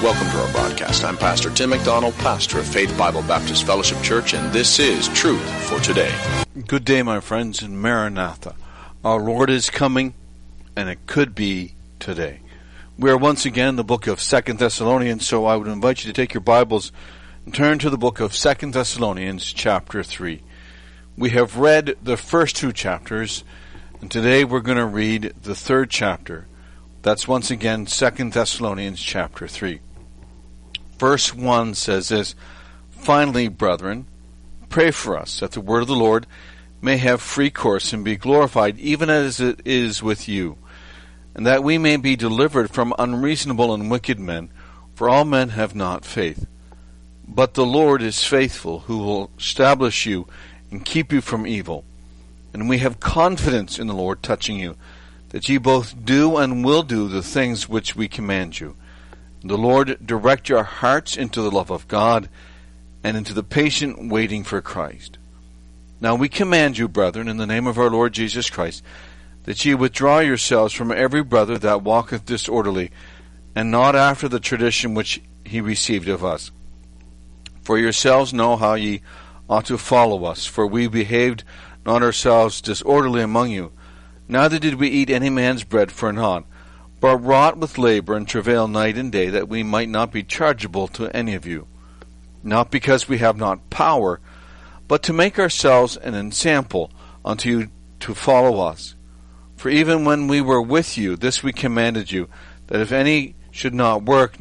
Welcome to our broadcast. I'm Pastor Tim McDonald, pastor of Faith Bible Baptist Fellowship Church, and this is Truth for Today. Good day, my friends, in Maranatha. Our Lord is coming, and it could be today. We are once again in the book of 2 Thessalonians, so I would invite you to take your Bibles and turn to the book of 2 Thessalonians chapter 3. We have read the first two chapters, and today we're going to read the third chapter. That's once again 2 Thessalonians chapter 3. Verse 1 says this, "Finally, brethren, pray for us, that the word of the Lord may have free course and be glorified, even as it is with you, and that we may be delivered from unreasonable and wicked men, for all men have not faith. But the Lord is faithful, who will establish you and keep you from evil. And we have confidence in the Lord touching you, that ye both do and will do the things which we command you. The Lord direct your hearts into the love of God and into the patient waiting for Christ. Now we command you, brethren, in the name of our Lord Jesus Christ, that ye withdraw yourselves from every brother that walketh disorderly, and not after the tradition which he received of us. For yourselves know how ye ought to follow us, for we behaved not ourselves disorderly among you, neither did we eat any man's bread for naught, but wrought with labor and travail night and day, that we might not be chargeable to any of you, not because we have not power, but to make ourselves an ensample unto you to follow us. For even when we were with you, this we commanded you, that if any should not work,